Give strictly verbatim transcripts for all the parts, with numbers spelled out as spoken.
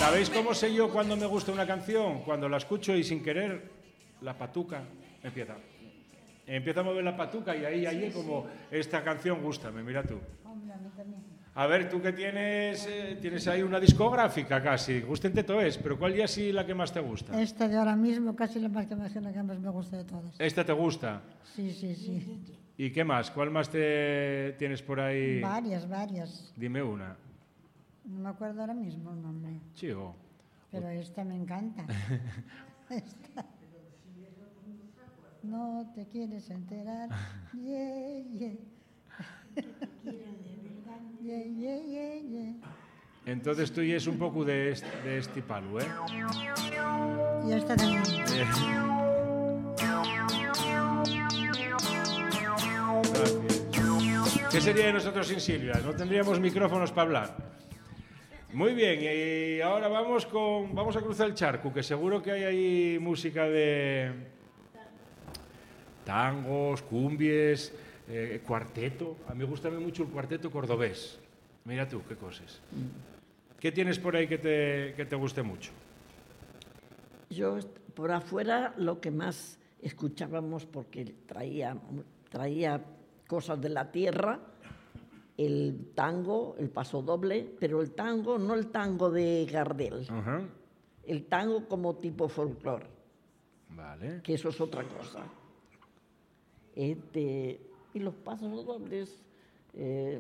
¿Sabéis cómo sé yo cuando me gusta una canción? Cuando la escucho y sin querer, la patuca empieza. Empieza a mover la patuca y ahí, ahí como, esta canción gústame, mira tú. A ver, tú que tienes, eh, tienes ahí una discográfica casi, gústente todo es, pero ¿cuál ya sí la que más te gusta? Esta de ahora mismo casi la más que más, la que más me gusta de todas. ¿Esta te gusta? Sí, sí, sí. ¿Y qué más? ¿Cuál más te tienes por ahí? Varias, varias. Dime una. No me acuerdo ahora mismo el nombre. Chico. Pero esta me encanta. Esta. No te quieres enterar. Yeah, yeah. Yeah, yeah, yeah, yeah. Entonces tú ya es un poco de, est de este palo, ¿eh? Y esta también. Eh. Gracias. ¿Qué sería de nosotros sin Silvia? No tendríamos micrófonos para hablar. Muy bien, y ahora vamos con vamos a cruzar el charco, que seguro que hay ahí música de tangos, cumbies, eh, cuarteto. A mí me gusta mucho el cuarteto cordobés. Mira tú, qué cosas. ¿Qué tienes por ahí que te, que te guste mucho? Yo, por afuera, lo que más escuchábamos, porque traía, traía cosas de la tierra, el tango, el pasodoble, pero el tango, no el tango de Gardel, Uh-huh. el tango como tipo folclore, Vale. que eso es otra cosa. Este, y los pasodobles... Eh,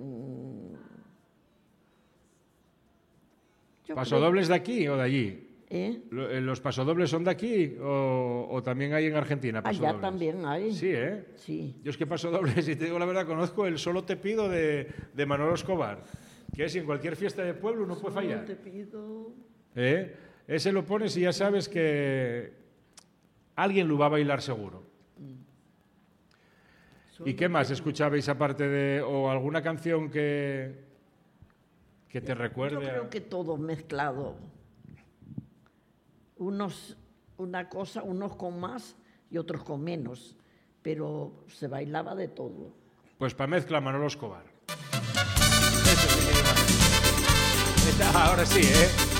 ¿Pasodobles de aquí o de allí? ¿Eh? ¿Los pasodobles son de aquí o, o también hay en Argentina pasodobles? Allá también hay. Sí, ¿eh? Sí. Yo es que pasodobles, si te digo la verdad, conozco el Solo te pido de, de Manolo Escobar, que es en cualquier fiesta de pueblo no puede fallar. Solo te pido... ¿Eh? Ese lo pones y ya sabes que alguien lo va a bailar seguro. Solo ¿Y qué más escuchabais aparte de... o alguna canción que, que te recuerde? Yo creo a... que todo mezclado. Unos, una cosa, unos con más y otros con menos, pero se bailaba de todo. Pues para mezcla Manolo Escobar. Eso sí que iba. Ahora sí, ¿eh?